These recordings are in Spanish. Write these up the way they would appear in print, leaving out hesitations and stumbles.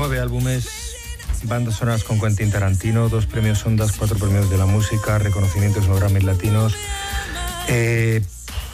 9 álbumes, bandas sonoras con Quentin Tarantino, 2 premios Ondas, 4 premios de la música, reconocimientos en los Grammys latinos. ¿Qué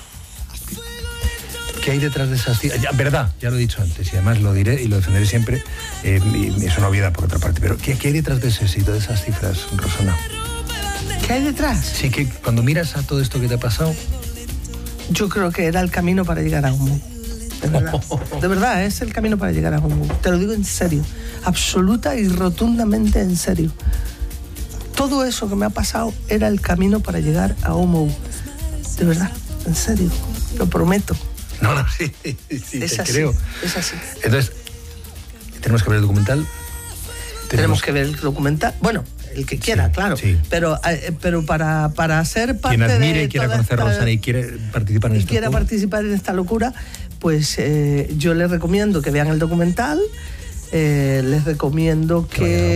hay detrás de esas cifras? Verdad, ya lo he dicho antes y además lo diré y lo defenderé siempre, y es una obviedad por otra parte, pero ¿qué hay detrás de ese éxito, de esas cifras, Rosana? ¿Qué hay detrás? Sí, que cuando miras a todo esto que te ha pasado... Yo creo que era el camino para llegar a Humo. De verdad, es el camino para llegar a Humo. Te lo digo en serio, absoluta y rotundamente en serio. Todo eso que me ha pasado era el camino para llegar a Humo. De verdad, en serio, lo prometo. No, sí, te creo. Es así. Entonces, ¿tenemos que ver el documental? Tenemos que ver el documental. Bueno, el que quiera, sí, claro. Sí. Pero para ser parte de... Quien admire y quiera conocer a Rosana y quiere participar en esta locura. Participar en esta locura, pues yo les recomiendo que vean el documental. Les recomiendo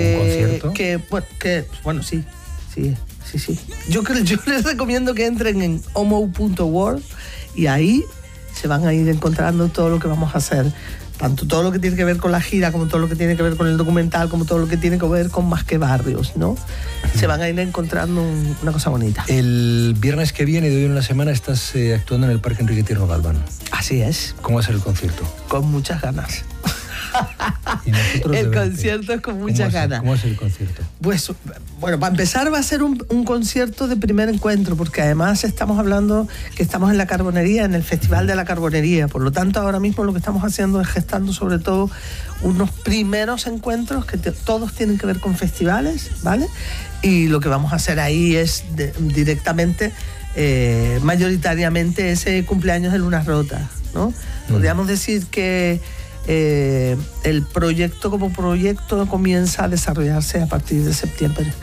bueno, sí. Yo les recomiendo que entren en homo.world y ahí se van a ir encontrando todo lo que vamos a hacer. Tanto todo lo que tiene que ver con la gira, como todo lo que tiene que ver con el documental, como todo lo que tiene que ver con Más que Barrios, ¿no? Se van a ir encontrando una cosa bonita. El viernes que viene, de hoy en una semana, estás actuando en el Parque Enrique Tierno Galván. Así es. ¿Cómo va a ser el concierto? Con muchas ganas. El concierto es con muchas ganas. ¿Cómo es el concierto? Pues, bueno, para empezar va a ser un concierto de primer encuentro, porque además estamos hablando que estamos en la Carbonería, en el Festival de la Carbonería. Por lo tanto, ahora mismo lo que estamos haciendo es gestando sobre todo unos primeros encuentros que todos tienen que ver con festivales, ¿vale? Y lo que vamos a hacer ahí es directamente, mayoritariamente, ese cumpleaños de Lunas Rotas, ¿no? Podríamos decir que el proyecto como proyecto comienza a desarrollarse a partir de septiembre.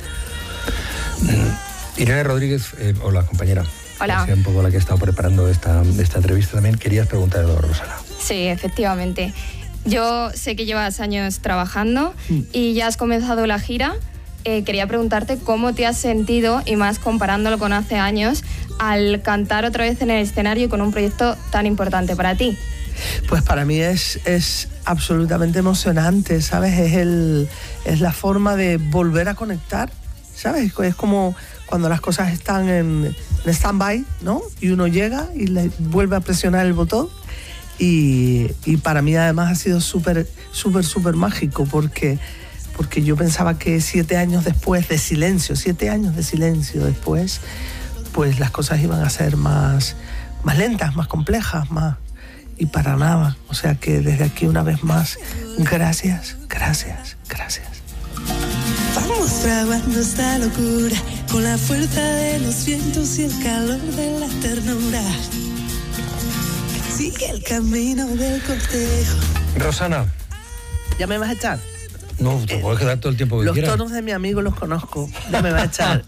Irene Rodríguez, hola compañera. Hola. Un poco la que ha estado preparando esta entrevista también. Querías preguntarle a Rosana. Sí, efectivamente. Yo sé que llevas años trabajando y ya has comenzado la gira. Quería preguntarte cómo te has sentido, y más comparándolo con hace años, al cantar otra vez en el escenario con un proyecto tan importante para ti. Pues para mí es absolutamente emocionante, ¿sabes? Es la forma de volver a conectar, ¿sabes? Es como cuando las cosas están en stand-by, ¿no? Y uno llega y le vuelve a presionar el botón. Y para mí además ha sido súper mágico porque yo pensaba que 7 años después de silencio, 7 años de silencio después, pues las cosas iban a ser más lentas, más complejas, más... Y para nada. O sea que desde aquí una vez más, gracias. Vamos fraguando esta locura con la fuerza de los vientos y el calor de la ternura. Sigue el camino del cortejo. Rosana. ¿Ya me vas a echar? No, te puedes quedar todo el tiempo que los quieras. Los tonos de mi amigo los conozco. Ya me vas a echar.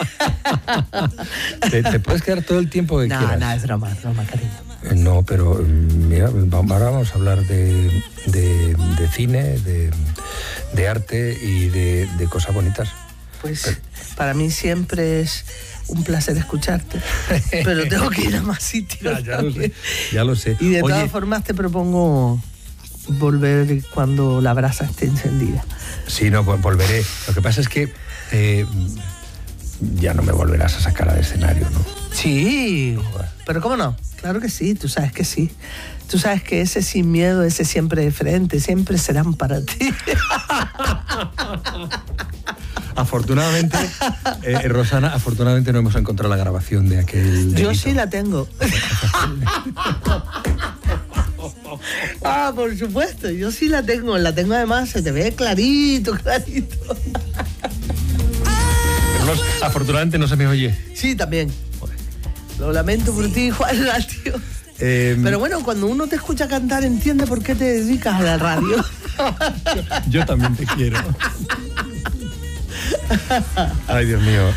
Te puedes quedar todo el tiempo que quieras. No, es broma, cariño. No, pero mira, ahora vamos a hablar de cine, de arte y de cosas bonitas. Pues para mí siempre es un placer escucharte, pero tengo que ir a más sitios. Ya lo sé. Y de todas formas te propongo volver cuando la brasa esté encendida. Sí, no, volveré. Lo que pasa es que ya no me volverás a sacar al escenario, ¿no? Sí, pero ¿cómo no? Claro que sí, tú sabes que sí. Tú sabes que ese sin miedo, ese siempre de frente, siempre serán para ti. Afortunadamente, Rosana, afortunadamente no hemos encontrado la grabación de aquel delito. Yo sí la tengo. Por supuesto, yo sí la tengo además, se te ve clarito. Pero afortunadamente no se me oye. Sí, también. Lo lamento por ti, Juan Latio. Pero bueno, cuando uno te escucha cantar, entiende por qué te dedicas a la radio. Yo también te quiero. Ay, Dios mío.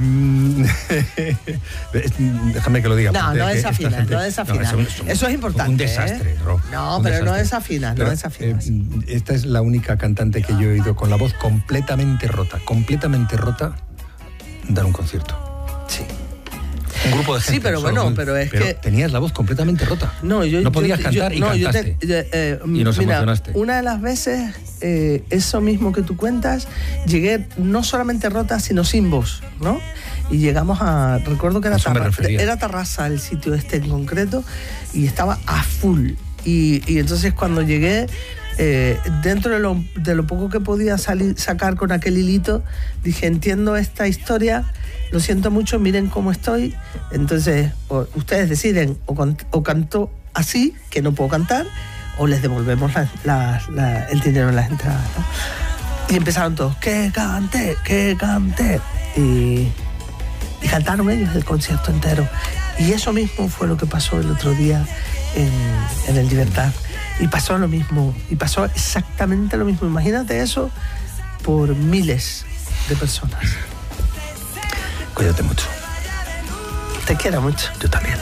Déjame que lo diga. No desafina. Eso es importante. Un desastre, Ro. No, pero no desafinas, no desafinas. Esta es la única cantante que yo he oído con la voz completamente rota, dar un concierto. Sí. Un grupo de gente. Sí, pero bueno, pero es que... tenías la voz completamente rota. No podías cantar y cantaste. Y nos emocionaste. Una de las veces eso mismo que tú cuentas, llegué no solamente rota, sino sin voz, ¿no? Y llegamos a, recuerdo que era Tarrasa el sitio este en concreto, y estaba a full. Y entonces cuando llegué, dentro de lo poco que podía sacar con aquel hilito, dije, entiendo esta historia, lo siento mucho, miren cómo estoy. Entonces ustedes deciden o canto así, que no puedo cantar, o les devolvemos el dinero en las entradas, ¿no? Y empezaron todos, que cante, y cantaron ellos el concierto entero. Y eso mismo fue lo que pasó el otro día en el Libertad. Y pasó lo mismo, y pasó exactamente lo mismo. Imagínate eso por miles de personas. Cuídate mucho. Te quiero mucho. Yo también.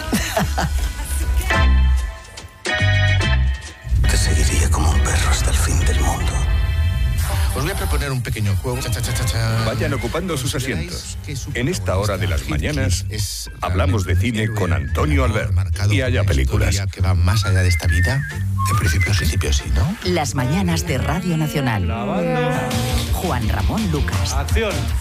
Te seguiría como un perro hasta el fin del mundo. Os voy a proponer un pequeño juego. Vayan ocupando sus asientos. En esta hora de las mañanas hablamos de cine con Antonio Albert y Haya Películas. Que va más allá de esta vida. En principio sí, ¿no? Las mañanas de Radio Nacional. Juan Ramón Lucas. Acción.